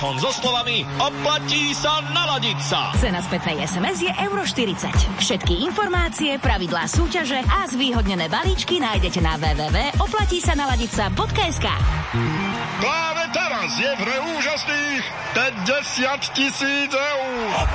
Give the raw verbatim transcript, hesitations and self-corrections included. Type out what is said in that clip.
So slovami oplatí sa naladiť sa. Cena spätnej es em es je euro štyridsať. Všetky informácie, pravidlá súťaže a zvýhodnené balíčky nájdete na w w w bodka oplatí sa naladiť sa bodka es ká. Práve teraz je v hre úžasných päťdesiat tisíc eur.